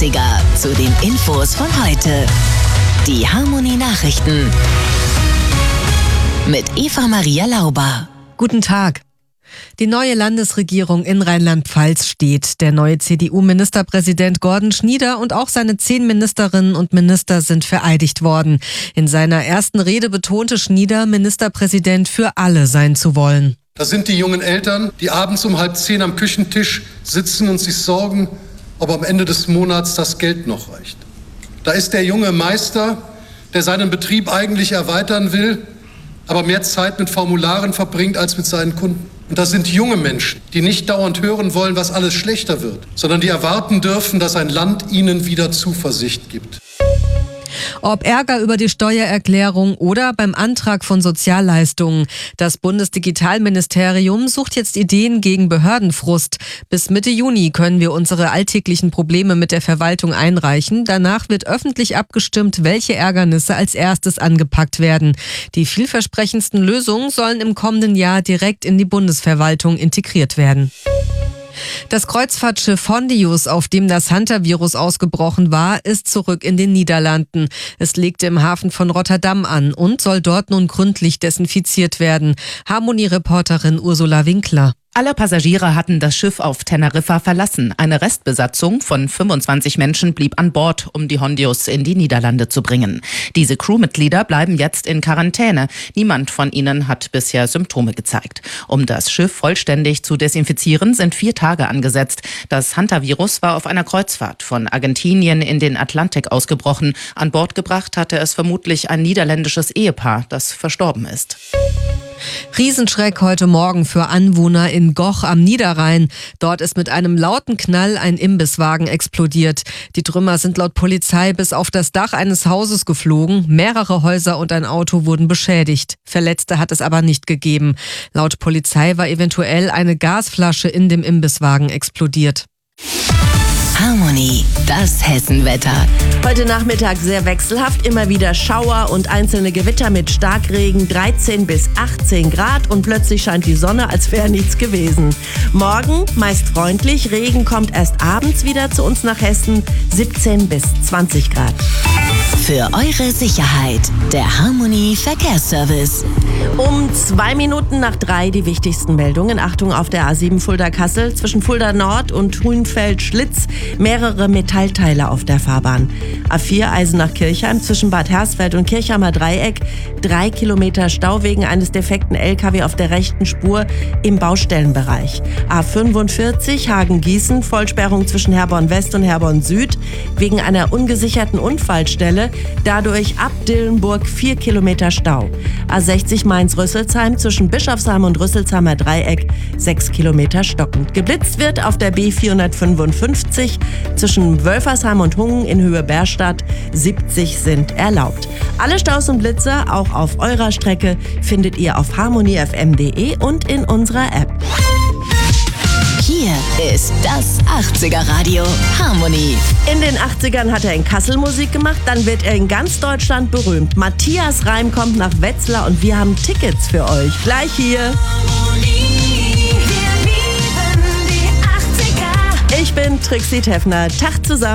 80er zu den Infos von heute. Die Harmonie Nachrichten mit Eva-Maria Lauber. Guten Tag. Die neue Landesregierung in Rheinland-Pfalz steht. Der neue CDU-Ministerpräsident Gordon Schnieder und auch seine 10 Ministerinnen und Minister sind vereidigt worden. In seiner ersten Rede betonte Schnieder, Ministerpräsident für alle sein zu wollen. Das sind die jungen Eltern, die abends um 9:30 am Küchentisch sitzen und sich sorgen, ob am Ende des Monats das Geld noch reicht. Da ist der junge Meister, der seinen Betrieb eigentlich erweitern will, aber mehr Zeit mit Formularen verbringt als mit seinen Kunden. Und das sind junge Menschen, die nicht dauernd hören wollen, was alles schlechter wird, sondern die erwarten dürfen, dass ein Land ihnen wieder Zuversicht gibt. Ob Ärger über die Steuererklärung oder beim Antrag von Sozialleistungen. Das Bundesdigitalministerium sucht jetzt Ideen gegen Behördenfrust. Bis Mitte Juni können wir unsere alltäglichen Probleme mit der Verwaltung einreichen. Danach wird öffentlich abgestimmt, welche Ärgernisse als erstes angepackt werden. Die vielversprechendsten Lösungen sollen im kommenden Jahr direkt in die Bundesverwaltung integriert werden. Das Kreuzfahrtschiff Hondius, auf dem das Hantavirus ausgebrochen war, ist zurück in den Niederlanden. Es legte im Hafen von Rotterdam an und soll dort nun gründlich desinfiziert werden. Harmonie-Reporterin Ursula Winkler. Alle Passagiere hatten das Schiff auf Teneriffa verlassen. Eine Restbesatzung von 25 Menschen blieb an Bord, um die Hondius in die Niederlande zu bringen. Diese Crewmitglieder bleiben jetzt in Quarantäne. Niemand von ihnen hat bisher Symptome gezeigt. Um das Schiff vollständig zu desinfizieren, sind 4 Tage angesetzt. Das Hantavirus war auf einer Kreuzfahrt von Argentinien in den Atlantik ausgebrochen. An Bord gebracht hatte es vermutlich ein niederländisches Ehepaar, das verstorben ist. Riesenschreck heute Morgen für Anwohner in Goch am Niederrhein. Dort ist mit einem lauten Knall ein Imbisswagen explodiert. Die Trümmer sind laut Polizei bis auf das Dach eines Hauses geflogen. Mehrere Häuser und ein Auto wurden beschädigt. Verletzte hat es aber nicht gegeben. Laut Polizei war eventuell eine Gasflasche in dem Imbisswagen explodiert. Harmonie, das Hessenwetter. Heute Nachmittag sehr wechselhaft, immer wieder Schauer und einzelne Gewitter mit Starkregen, 13 bis 18 Grad und plötzlich scheint die Sonne, als wäre nichts gewesen. Morgen meist freundlich, Regen kommt erst abends wieder zu uns nach Hessen, 17 bis 20 Grad. Für eure Sicherheit, der Harmonie Verkehrsservice. Um 2 Minuten nach 3 die wichtigsten Meldungen. Achtung auf der A7 Fulda-Kassel zwischen Fulda Nord und Huhnfeld-Schlitz. Mehrere Metallteile auf der Fahrbahn. A4 Eisenach-Kirchheim zwischen Bad Hersfeld und Kirchheimer Dreieck. 3 Kilometer Stau wegen eines defekten LKW auf der rechten Spur im Baustellenbereich. A45 Hagen-Gießen, Vollsperrung zwischen Herborn West und Herborn Süd wegen einer ungesicherten Unfallstelle. Dadurch ab Dillenburg 4 Kilometer Stau. A60 Mainz-Rüsselsheim zwischen Bischofsheim und Rüsselsheimer Dreieck 6 Kilometer stockend. Geblitzt wird auf der B455 zwischen Wölfersheim und Hungen in Höhe Berstadt. 70 sind erlaubt. Alle Staus und Blitzer, auch auf eurer Strecke, findet ihr auf harmoniefm.de und in unserer App. Hier ist das 80er-Radio Harmonie. In den 80ern hat er in Kassel Musik gemacht, dann wird er in ganz Deutschland berühmt. Matthias Reim kommt nach Wetzlar und wir haben Tickets für euch. Gleich hier. Ich bin Trixie Teffner. Tag zusammen.